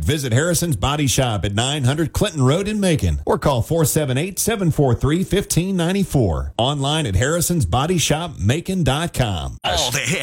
Visit Harrison's Body Shop at 900 Clinton Road in Macon or call 478-743-1594. Online at harrisonsbodyshopmacon.com. All the hits.